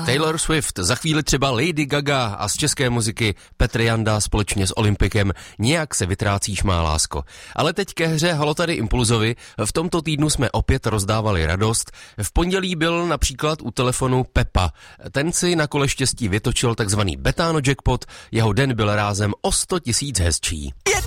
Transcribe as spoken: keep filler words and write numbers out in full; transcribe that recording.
Taylor Swift, za chvíli třeba Lady Gaga a z české muziky Petr Janda společně s Olympikem Nějak se vytrácíš, má lásko. Ale teď ke hře Halo tady Impulzovi. V tomto týdnu jsme opět rozdávali radost. V pondělí byl například u telefonu Pepa. Ten si na kole štěstí vytočil takzvaný Betano jackpot, jeho den byl rázem o sto tisíc hezčí.